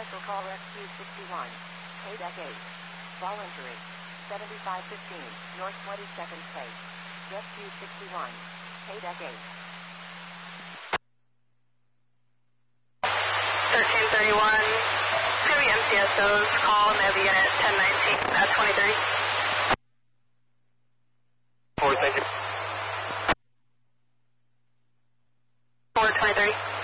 Special call Rescue 61. KDEC 8. Voluntary. 7515, North 22nd Place. Rescue 61. KDEC 8. 1331. Two MCSOs call Navy Unit 1019 at 2030. 4, thank you. 42030.